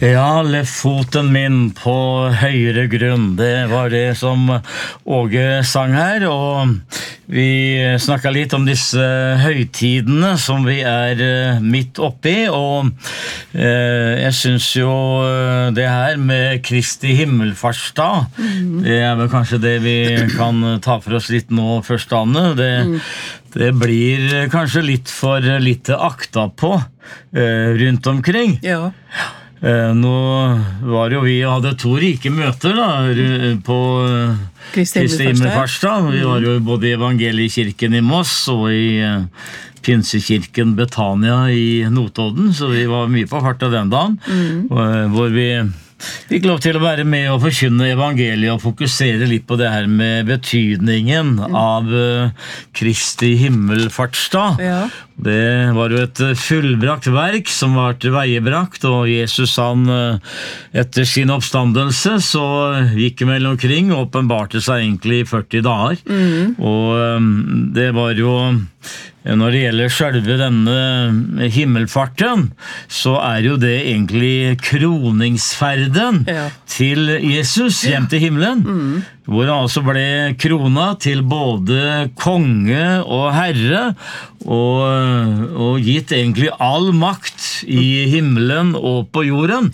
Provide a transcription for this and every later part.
Ja, le foten min på høyere grunn. Det var det som Åge sang her, og vi snakket litt om disse høytidene som vi midt oppi, og jeg synes jo det her med Kristi himmelfartsdag, det vel kanskje det vi kan ta for oss litt nå først, Anne. Det blir kanskje litt for lite akta på rundt omkring. Ja. Nå var jo vi hadde 2 rike møter da, på Kristi himmelfartsdag. Vi var jo både i Evangeliekirken i Moss og i Pinsekirken Betania i Notodden, så vi var mye på fart av den dagen, hvor vi fikk lov til å være med og forkynne evangeliet og fokusere litt på det her med betydningen av Kristi himmelfartsdag. Ja. Det var jo et fullbrakt verk som var til veiebrakt, og Jesus han etter sin oppstandelse så gikk mellom omkring og åpenbarte seg egentlig i 40 dager. Og det var jo når det gjelder selve denne himmelfarten, så jo det egentlig kroningsferden til Jesus hjem til himmelen, hvor han altså ble krona til både konge og herre, og gitt egentlig all makt i himmelen og på jorden.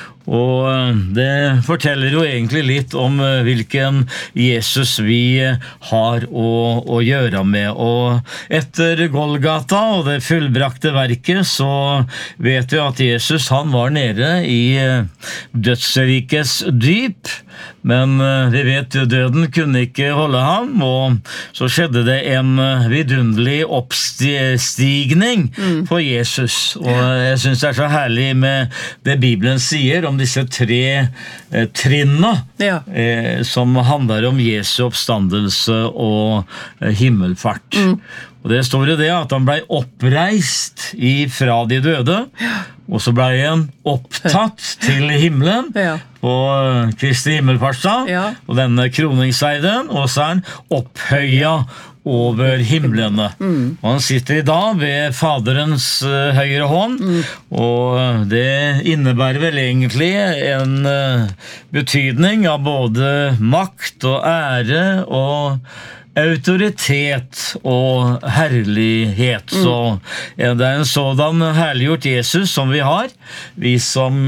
Og det forteller jo egentlig litt om hvilken Jesus vi har å gjøre med. Og etter Golgata og det fullbrakte verket så vet vi at Jesus han var nede i dødsrikets dyp, men vi vet døden kunne ikke holde ham, og så skjedde det en vidunderlig oppstigning for Jesus. Og jeg synes det så herlig med det Bibelen sier om disse 3 trinnene som handler om Jesu oppstandelse og himmelfart. Og det står jo det at han ble oppreist fra de døde, og så ble han opptatt til himmelen på Kristi himmelfartsdag, og denne kroningsseiden, og så han opphøya over himmelene. Og han sitter i dag ved Faderens høyre hånd, og det innebærer vel egentlig en betydning av både makt og ære og autoritet og herlighet. Så det en sådan herliggjort Jesus som vi har, vi som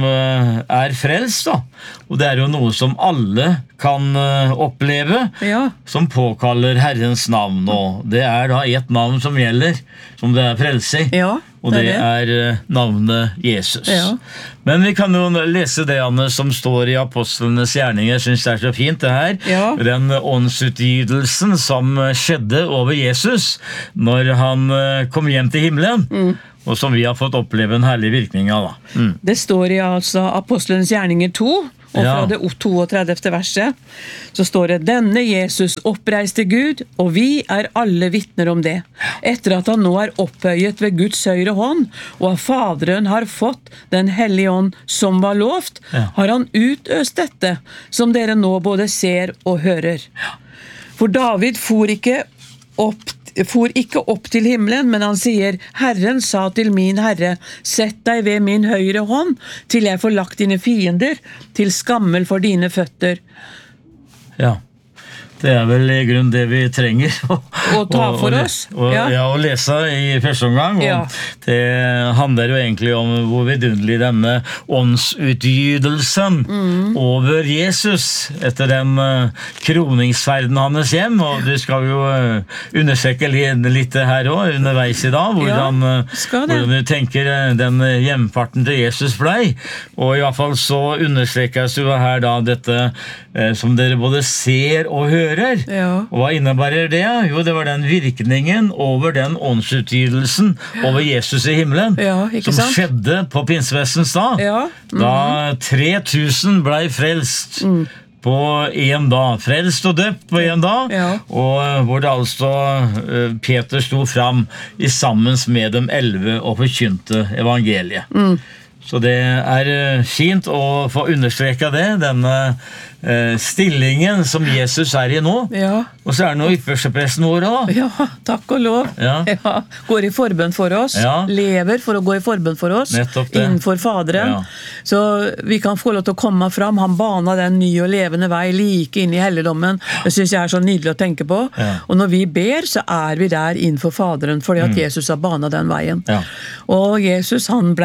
frelst da. Og det jo noe som alle kan oppleve, som påkaller Herrens navn. Og det da et navn som gjelder, som det frelse i. Og det navnet Jesus. Men vi kan jo lese det, Anne, som står i Apostlenes gjerninger. Jeg synes det så fint det her. Den åndsutgytelsen som skjedde over Jesus når han kom hjem til himmelen. Og som vi har fått oppleve en herlig virkning av da. Det står i altså Apostlenes gjerninger 2, og fra det 32. verset, så står det: «Denne Jesus oppreiste Gud, og vi alle vittner om det, etter at han nå opphøyet ved Guds høyre hånd, og at Faderen har fått den hellige ånd som var lovt, har han utøst dette, som dere nå både ser og hører.» For David for ikke opp til himmelen, men han sier: «Herren sa til min Herre, sett deg ved min høyre hånd, til jeg får lagt dine fiender til skammel for dine føtter.» Ja, det vel i grunn det vi trenger å ta for oss. Å lese i første omgang. Og det handler jo egentlig om hvor vidunderlig denne åndsutgytelsen over Jesus etter den kroningsferden hans hjem. Og du skal jo undersøke litt her også, underveis i dag, hvordan du tenker den hjemfarten til Jesus ble. Og i hvert fall så understrekes jo her da dette som dere både ser og hører. Og hva innebærer det? Jo, det var den virkningen over den åndsutgytelsen over Jesus i himmelen, som skjedde på pinsefestens dag. Da 3000 ble frelst på en dag, frelst og døpt på en dag, og hvor det altså Peter stod fram i sammen med dem 11 og forkynte evangeliet. Så det fint å få understreket det, denne stillingen som Jesus I nå, Ja. og så det nå ypperstepresten vår også. Ja, takk og lov. Ja. Går I forbønn for oss, Ja. lever for å gå I forbønn for oss, Nettopp det. innenfor Faderen. Ja. Så vi kan få lov til å komme fram. Han bana den nye og levende vei like inn I helligdommen. Det synes jeg så nydelig å tenke på. Ja. Og når vi ber, så vi der innenfor Faderen, fordi at Jesus har bana den veien. Ja. Og Jesus, han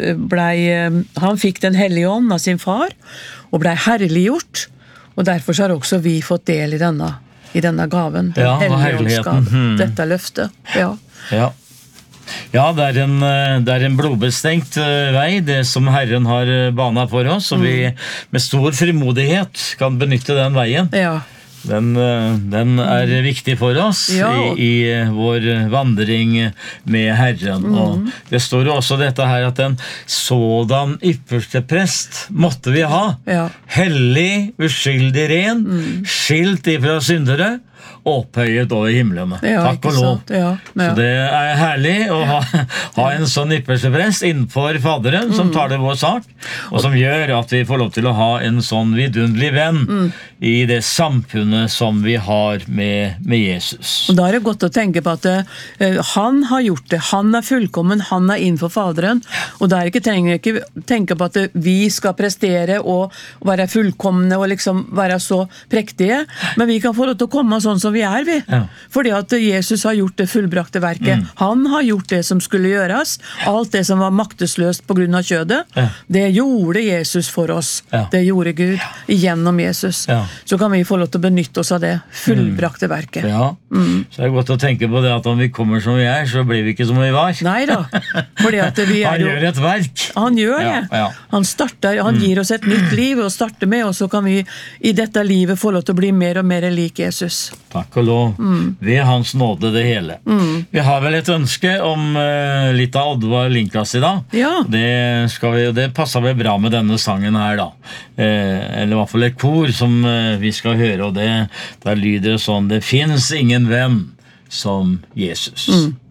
fikk den hellige ånd av sin far, og ble herliggjort. Og derfor så har også vi fått del I denne gaven, den Ja, hellige åndsgaven, herligheten. dette løftet. Ja. Ja. Ja, det en blodbestengt vei, det som Herren har banet for oss, og vi med stor frimodighet kan benytte den veien. Ja. Den viktig for oss Ja. I vår vandring med Herren. Og det står jo også dette her at en sådan ypperste prest måtte vi ha. Ja. Hellig, uskyldig ren, skilt ifra syndere, opphøyet over himmelene. Ja, Takk ikke og lov. sant? Ja, ja. Så det herlig å ha en sånn ypperste prest innenfor Faderen som tar det vår sak, og som gjør at vi får lov til å ha en sånn vidunderlig venn I det samfunnet som vi har med Jesus. Og da det godt å tenke på at han har gjort det, han fullkommen, han innenfor Faderen, og der trenger ikke tenke på at vi skal prestere og være fullkomne og liksom være så prektige, men vi kan få lov til å komme sånn som vi vi. Ja. Fordi at Jesus har gjort det fullbrakte verket. Han har gjort det som skulle gjøres. Alt det som var maktesløst på grunn av kjødet, Ja. det gjorde Jesus for oss. Ja. Det gjorde Gud gjennom Jesus. Ja. Så kan vi få lov til å benytte oss av det fullbrakte verket. Ja, så det godt å tenke på det at om vi kommer som vi så blir vi ikke som vi var. Nei da, fordi at vi Han jo... gjør et verk. Han gjør det. Ja, ja. Han gir oss et nytt liv å starte med, og så kan vi I dette livet få lov til å bli mer og mer lik Jesus. Takk og lov. Ved hans nåde det hele. Vi har vel et ønske om litt av Oddvar Linkas I dag. Ja. Det passer vel bra med denne sangen her da. Eller I hvert fall et kor som vi skal høre, og der lyder det sånn: Det finnes ingen venn som Jesus.